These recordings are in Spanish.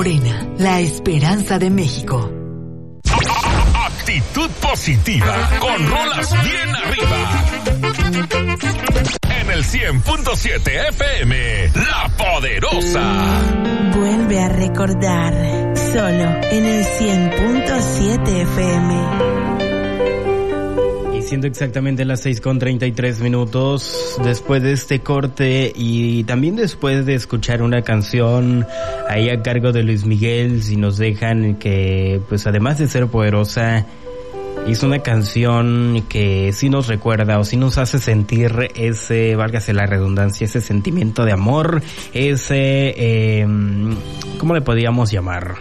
Morena, la esperanza de México. Actitud positiva, con rolas bien arriba. En el 100.7 FM, La Poderosa. Vuelve a recordar, solo en el 100.7 FM. Siendo exactamente las 6:33, después de este corte y también después de escuchar una canción ahí a cargo de Luis Miguel, si nos dejan, que pues además de ser poderosa, hizo una canción que sí nos recuerda o sí nos hace sentir ese, válgase la redundancia, ese sentimiento de amor, ese, ¿cómo le podríamos llamar?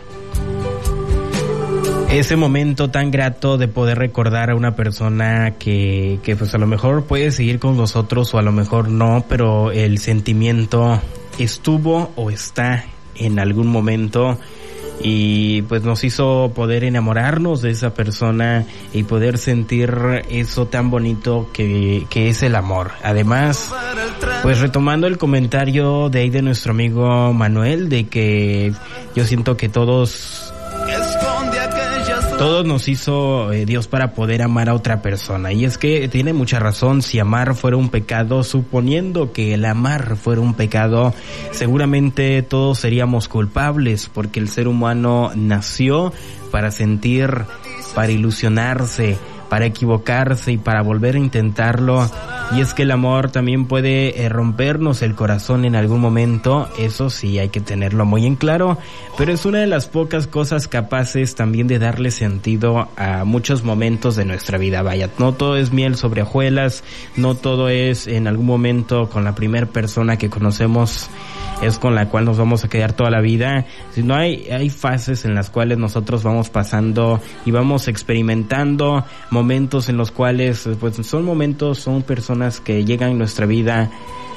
Ese momento tan grato de poder recordar a una persona que pues a lo mejor puede seguir con nosotros o a lo mejor no, pero el sentimiento estuvo o está en algún momento y pues nos hizo poder enamorarnos de esa persona y poder sentir eso tan bonito que es el amor. Además, pues retomando el comentario de ahí de nuestro amigo Manuel, de que yo siento que todos nos hizo Dios para poder amar a otra persona, y es que tiene mucha razón. Si amar fuera un pecado, suponiendo que el amar fuera un pecado, seguramente todos seríamos culpables, porque el ser humano nació para sentir, para ilusionarse, para equivocarse y para volver a intentarlo. Y es que el amor también puede rompernos el corazón en algún momento, eso sí hay que tenerlo muy en claro, pero es una de las pocas cosas capaces también de darle sentido a muchos momentos de nuestra vida. Vaya, no todo es miel sobre hojuelas, no todo es en algún momento con la primera persona que conocemos es con la cual nos vamos a quedar toda la vida, sino hay fases en las cuales nosotros vamos pasando y vamos experimentando momentos en los cuales pues son personas que llegan en nuestra vida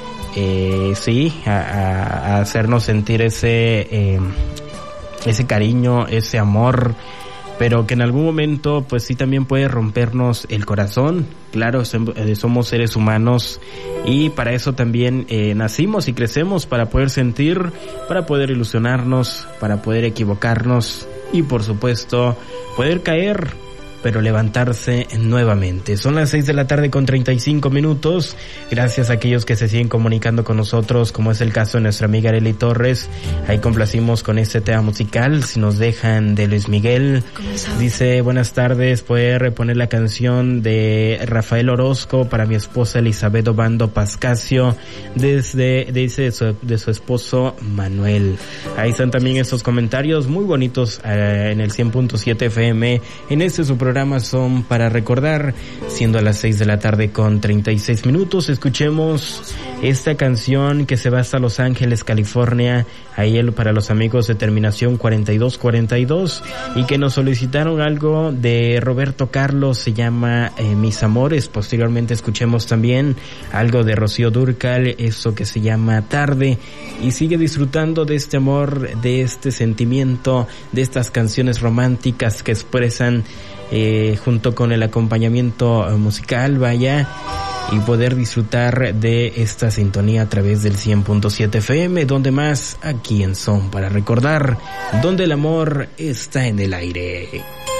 a hacernos sentir ese cariño, ese amor, pero que en algún momento pues sí también puede rompernos el corazón. Claro, somos seres humanos y para eso también nacimos y crecemos, para poder sentir, para poder ilusionarnos, para poder equivocarnos y por supuesto poder caer, pero levantarse nuevamente. Son las 6:35. Gracias a aquellos que se siguen comunicando con nosotros, como es el caso de nuestra amiga Arely Torres. Ahí complacimos con este tema musical, si nos dejan, de Luis Miguel. Dice, buenas tardes, ¿puede reponer la canción de Rafael Orozco para mi esposa Elizabeth Obando Pascasio, de su esposo Manuel? Ahí están también estos comentarios muy bonitos en el 100.7 FM. En este su programa Son para Recordar, siendo a las 6:36. Escuchemos esta canción que se va hasta Los Ángeles, California, ahí para los amigos de terminación 4242, y que nos solicitaron algo de Roberto Carlos, se llama Mis Amores. Posteriormente escuchemos también algo de Rocío Dúrcal, eso que se llama Tarde, y sigue disfrutando de este amor, de este sentimiento, de estas canciones románticas que expresan junto con el acompañamiento musical, vaya, y poder disfrutar de esta sintonía a través del 100.7 FM, donde más, aquí en Son para Recordar, donde el amor está en el aire.